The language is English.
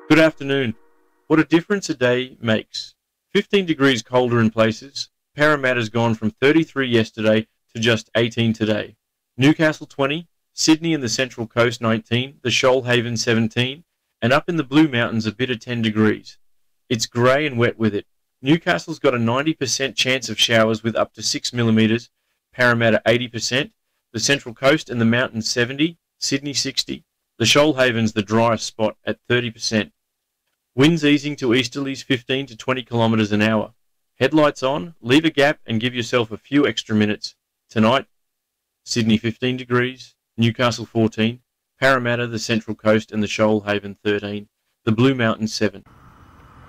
Good afternoon. What a difference a day makes. 15 degrees colder in places. Parramatta's gone from 33 yesterday to just 18 today. Newcastle 20, Sydney and the Central Coast 19, the Shoalhaven 17, and up in the Blue Mountains a bitter 10 degrees. It's grey and wet with it. Newcastle's got a 90% chance of showers with up to 6 millimetres, Parramatta 80%, the Central Coast and the Mountains 70, Sydney 60. The Shoalhaven's the driest spot at 30%. Winds easing to easterlies 15 to 20 kilometres an hour. Headlights on, leave a gap and give yourself a few extra minutes. Tonight, Sydney 15 degrees, Newcastle 14, Parramatta, the Central Coast and the Shoalhaven 13, the Blue Mountains 7.